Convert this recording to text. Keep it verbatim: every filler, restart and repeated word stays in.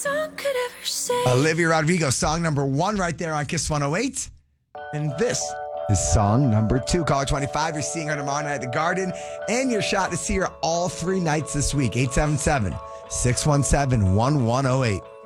song could ever say. Olivia Rodrigo, song number one right there on Kiss one oh eight. And this is song number two. Caller twenty-five, you're seeing her tomorrow night at the Garden. And your shot to see her all three nights this week. eight seven seven, six one seven, one one oh eight.